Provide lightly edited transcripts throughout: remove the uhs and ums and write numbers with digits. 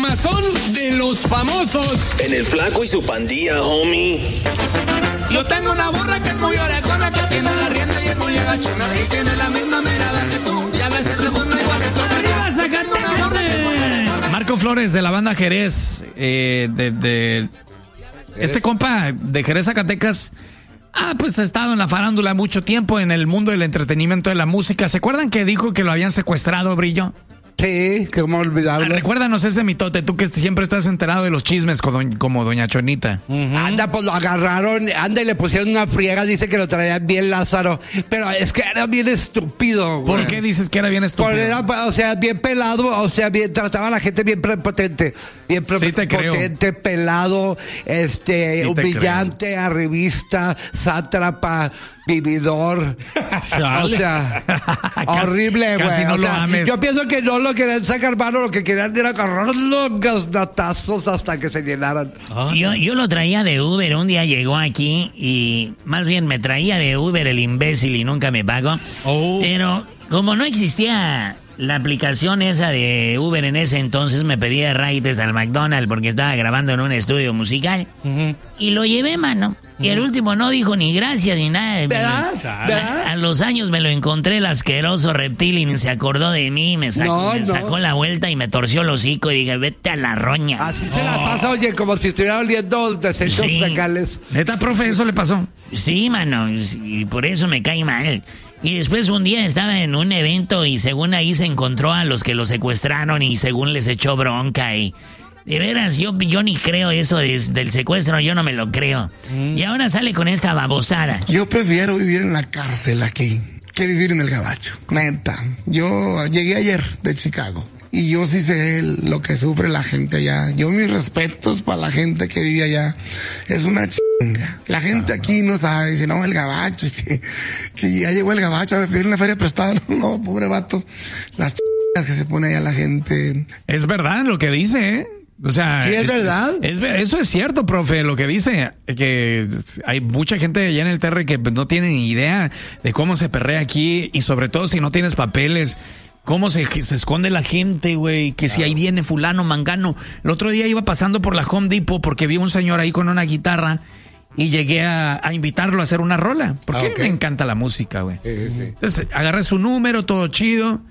quemazón de los famosos. En el Flaco y su pandilla, homie. Yo tengo una burra que es muy orejona, que tiene la rienda y es muy agachona, y tiene la misma mirada que tú, y a veces se pone igual en todo. ¡Arriba, Zacatecas! Marco Flores, de la banda Jerez, este compa de Jerez, Zacatecas, pues ha estado en la farándula mucho tiempo, en el mundo del entretenimiento, de la música. ¿Se acuerdan que dijo que lo habían secuestrado, Brillo? Sí, cómo olvidarlo. Recuérdanos ese mitote, tú que siempre estás enterado de los chismes como Doña Chonita. Anda, pues lo agarraron, anda y le pusieron una friega, dice que lo traía bien Lázaro, pero es que era bien estúpido, güey. ¿Por qué dices que era bien estúpido? Porque era, o sea, bien pelado, o sea, bien, trataba a la gente bien prepotente, bien prepotente, pelado, humillante, arribista, sátrapa, vividor. O sea, horrible, güey. Casi no lo ames. Yo pienso que no lo querían sacar mano, lo que querían era agarrar los gasnatazos hasta que se llenaran. Yo lo traía de Uber, un día llegó aquí y más bien me traía de Uber el imbécil y nunca me pagó. Pero como no existía la aplicación esa de Uber en ese entonces, me pedía raites al McDonald's porque estaba grabando en un estudio musical. Y lo llevé, mano. Y el último no dijo ni gracias ni nada. ¿Verdad? A los años me lo encontré el asqueroso reptil y se acordó de mí, me sacó la vuelta y me torció el hocico y dije, vete a la roña. Así se la pasa, oye, como si estuviera oliendo desechos fecales. ¿Neta, profe, eso le pasó? Sí, mano, y por eso me cae mal. Y después un día estaba en un evento y según ahí se encontró a los que lo secuestraron y según les echó bronca y... De veras, yo ni creo eso del secuestro, yo no me lo creo. Y ahora sale con esta babosada. Yo prefiero vivir en la cárcel aquí que vivir en el gabacho, neta. Yo llegué ayer de Chicago y yo sí sé lo que sufre la gente allá. Yo mis respetos para la gente que vive allá. Es una chinga. La gente aquí no sabe, dice, no, el gabacho, que ya llegó el gabacho a pedir una feria prestada. No, pobre vato. Las chingas que se pone allá la gente. Es verdad lo que dice, ¿eh? O sea, ¿sí es verdad? Eso es cierto, profe, lo que dice, que hay mucha gente allá en el TR que no tiene ni idea de cómo se perrea aquí y sobre todo si no tienes papeles, cómo se esconde la gente, güey, que si ahí viene fulano, mangano. El otro día iba pasando por la Home Depot porque vi un señor ahí con una guitarra y llegué a invitarlo a hacer una rola, porque me encanta la música, güey. Sí. Entonces agarré su número, todo chido.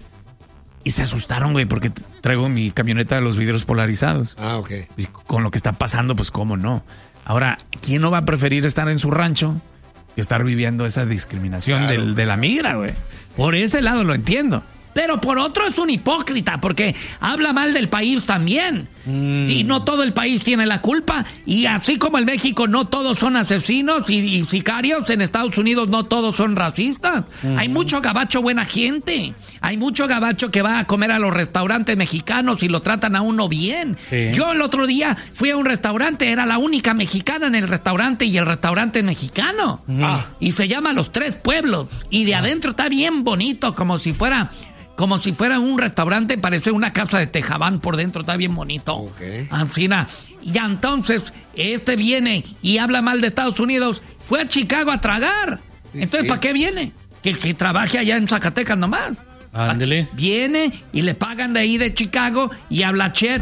Y se asustaron, güey, porque traigo mi camioneta de los vidrios polarizados. Ok. Y con lo que está pasando, pues cómo no. Ahora, ¿quién no va a preferir estar en su rancho que estar viviendo esa discriminación de la migra, güey? Por ese lado lo entiendo. Pero por otro es un hipócrita, porque habla mal del país también. Y no todo el país tiene la culpa. Y así como en México no todos son asesinos y sicarios, en Estados Unidos no todos son racistas. Hay mucho gabacho buena gente. Hay mucho gabacho que va a comer a los restaurantes mexicanos y lo tratan a uno bien. Sí. Yo el otro día fui a un restaurante, era la única mexicana en el restaurante y el restaurante es mexicano. Y se llama Los Tres Pueblos. Y de adentro está bien bonito, como si fuera un restaurante, parece una casa de Tejabán por dentro, está bien bonito. Ancina. Y entonces, viene y habla mal de Estados Unidos, fue a Chicago a tragar. Entonces, ¿para qué viene? Que trabaje allá en Zacatecas nomás. Ándele. Viene y le pagan de ahí de Chicago y habla chet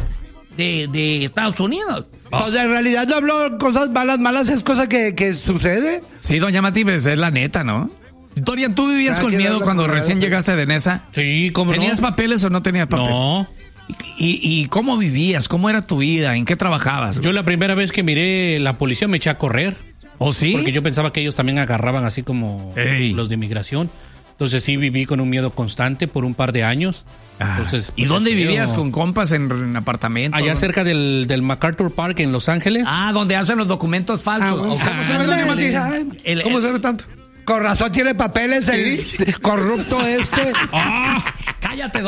de Estados Unidos. O sea, en realidad no hablo cosas malas, es cosa que sucede. Sí, doña Matives, es la neta, ¿no? Dorian, ¿tú vivías con miedo cuando recién llegaste de Nesa? Sí, ¿cómo no? ¿Tenías papeles o no tenías papeles? No. ¿Y cómo vivías? ¿Cómo era tu vida? ¿En qué trabajabas? Yo la primera vez que miré la policía me eché a correr. ¿Oh, sí? Porque yo pensaba que ellos también agarraban así como los de inmigración. Entonces sí viví con un miedo constante por un par de años. Entonces, ¿y dónde vivías? ¿Con compas en apartamentos? Allá cerca del MacArthur Park en Los Ángeles. Donde hacen los documentos falsos. ¿Cómo sabe, doña Matiz? ¿Cómo sabe tanto? Con razón tiene papeles el corrupto este. Cállate,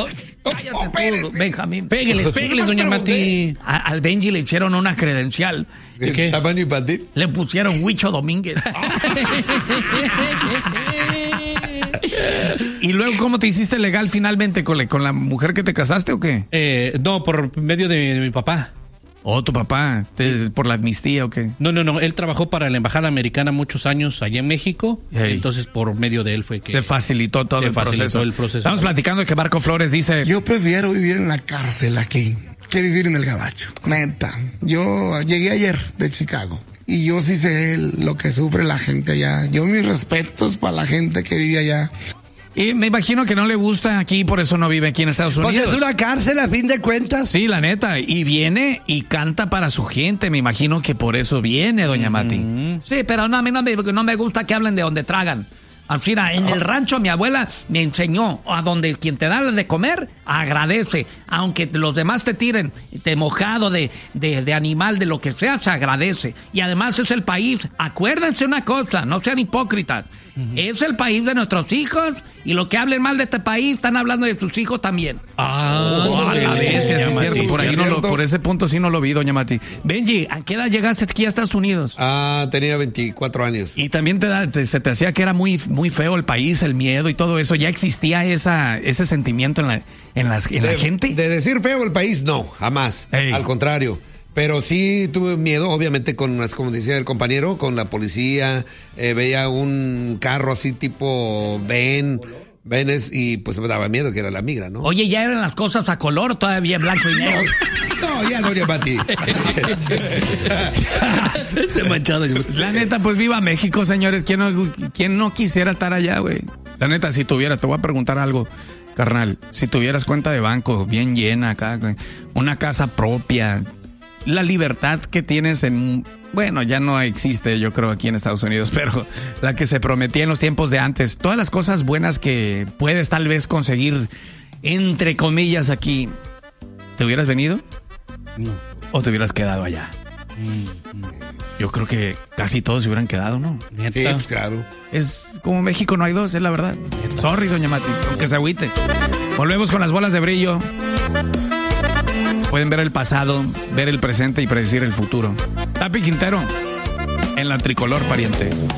tú, Benjamín. Pégueles, doña Mati. Al Benji le hicieron una credencial. ¿De qué? ¿Tamaño infantil? Le pusieron Huicho Domínguez. ¿Y luego cómo te hiciste legal finalmente? ¿Con la mujer que te casaste o qué? No, por medio de mi papá. ¿Tu papá? ¿Por la amnistía o qué? No. Él trabajó para la Embajada Americana muchos años allá en México. Entonces, por medio de él fue que... Se facilitó todo el proceso. El proceso. Estamos platicando de que Marco Flores dice... Yo prefiero vivir en la cárcel aquí que vivir en el gabacho. Neta. Yo llegué ayer de Chicago. Y yo sí sé lo que sufre la gente allá. Yo mis respetos para la gente que vive allá. Y me imagino que no le gusta aquí, por eso no vive aquí en Estados Unidos. Porque es una cárcel a fin de cuentas. Sí, la neta. Y viene y canta para su gente. Me imagino que por eso viene, doña Mati. Sí, pero no, a mí no me gusta que hablen de donde tragan. Así, en el rancho mi abuela me enseñó a donde quien te da de comer, agradece. Aunque los demás te tiren de mojado, de animal, de lo que sea, se agradece. Y además es el país. Acuérdense una cosa, no sean hipócritas. Es el país de nuestros hijos y lo que hablen mal de este país están hablando de sus hijos también. A veces, es cierto. Por ahí por ese punto sí no lo vi, doña Mati. Benji, ¿a qué edad llegaste aquí a Estados Unidos? Tenía 24 años. Y también se te hacía que era muy, muy feo el país, el miedo y todo eso. ¿Ya existía ese sentimiento en la gente? De decir feo el país, no, jamás. Ey. Al contrario. Pero sí tuve miedo, obviamente, como decía el compañero, con la policía. Veía un carro así tipo Benes y pues me daba miedo que era la migra, ¿no? Oye, ¿ya eran las cosas a color todavía blanco y negro? No, ya doña Mati. Se manchado. La neta, pues viva México, señores. ¿Quién no quisiera estar allá, güey? La neta, si tuviera, te voy a preguntar algo, carnal. Si tuvieras cuenta de banco bien llena acá, una casa propia, la libertad que tienes bueno, ya no existe, yo creo, aquí en Estados Unidos, pero la que se prometía en los tiempos de antes, todas las cosas buenas que puedes tal vez conseguir, entre comillas, aquí, ¿te hubieras venido? No. ¿O te hubieras quedado allá? Yo creo que casi todos se hubieran quedado, ¿no? Sí, pues claro. Es como México no hay dos, es la verdad. Sorry, doña Mati, aunque se agüite. Volvemos con las bolas de brillo. Pueden ver el pasado, ver el presente y predecir el futuro. Tapi Quintero, en la tricolor, pariente.